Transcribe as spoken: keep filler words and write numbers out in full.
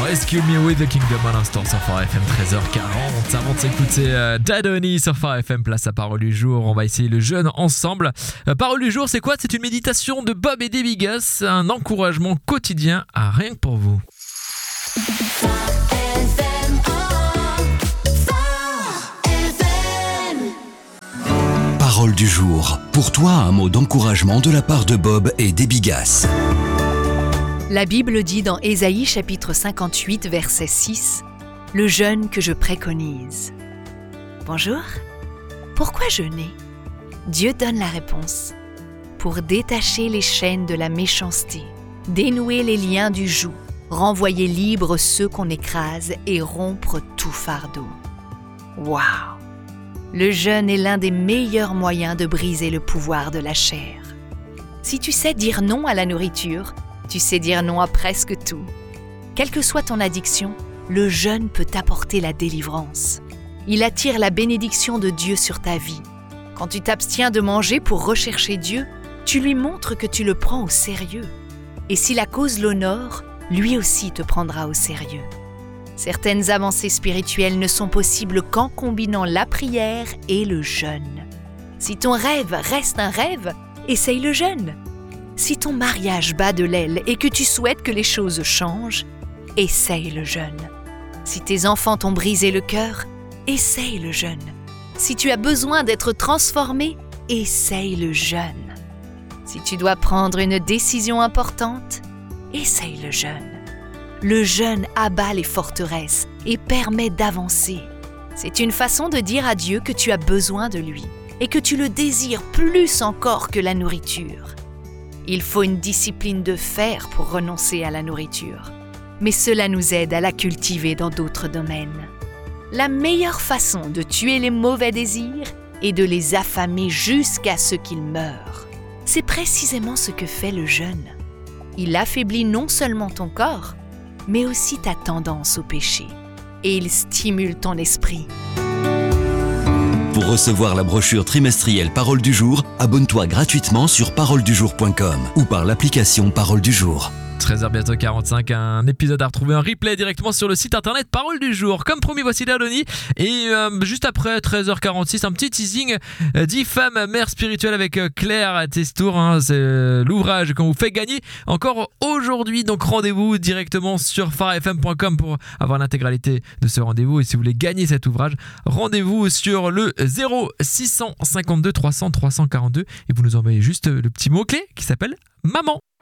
Rescue Me with the Kingdom à l'instant sur Phare F M, treize heures quarante. Avant de s'écouter euh, Dadoni sur Phare F M, place à Parole du jour. On va essayer le jeûne ensemble. Euh, Parole du jour, c'est quoi? C'est une méditation de Bob et Debbie Gus, un encouragement quotidien à rien que pour vous. Parole du jour. Pour toi, un mot d'encouragement de la part de Bob et Debbie Gus. La Bible dit dans Ésaïe chapitre cinquante-huit, verset six, « Le jeûne que je préconise. » Bonjour. Pourquoi jeûner? Dieu donne la réponse. Pour détacher les chaînes de la méchanceté, dénouer les liens du joug, renvoyer libres ceux qu'on écrase et rompre tout fardeau. Waouh! Le jeûne est l'un des meilleurs moyens de briser le pouvoir de la chair. Si tu sais dire non à la nourriture, tu sais dire non à presque tout. Quelle que soit ton addiction, le jeûne peut t'apporter la délivrance. Il attire la bénédiction de Dieu sur ta vie. Quand tu t'abstiens de manger pour rechercher Dieu, tu lui montres que tu le prends au sérieux. Et si la cause l'honore, lui aussi te prendra au sérieux. Certaines avancées spirituelles ne sont possibles qu'en combinant la prière et le jeûne. Si ton rêve reste un rêve, essaye le jeûne. Si ton mariage bat de l'aile et que tu souhaites que les choses changent, essaye le jeûne. Si tes enfants t'ont brisé le cœur, essaye le jeûne. Si tu as besoin d'être transformé, essaye le jeûne. Si tu dois prendre une décision importante, essaye le jeûne. Le jeûne abat les forteresses et permet d'avancer. C'est une façon de dire à Dieu que tu as besoin de lui et que tu le désires plus encore que la nourriture. Il faut une discipline de fer pour renoncer à la nourriture, mais cela nous aide à la cultiver dans d'autres domaines. La meilleure façon de tuer les mauvais désirs est de les affamer jusqu'à ce qu'ils meurent. C'est précisément ce que fait le jeûne. Il affaiblit non seulement ton corps, mais aussi ta tendance au péché, et il stimule ton esprit. Pour recevoir la brochure trimestrielle Parole du jour, abonne-toi gratuitement sur parole du jour point com ou par l'application Parole du jour. treize heures bientôt quarante-cinq, un épisode à retrouver, un replay directement sur le site internet Parole du jour. Comme promis, voici Dadoni. Et euh, juste après, treize heures quarante-six, un petit teasing euh, dix femmes mères spirituelles avec euh, Claire Testour. Hein, c'est euh, l'ouvrage qu'on vous fait gagner encore aujourd'hui. Donc rendez-vous directement sur phare f m point com pour avoir l'intégralité de ce rendez-vous. Et si vous voulez gagner cet ouvrage, rendez-vous sur le zéro six cent cinquante-deux trois cents trois cent quarante-deux et vous nous envoyez juste le petit mot-clé qui s'appelle maman.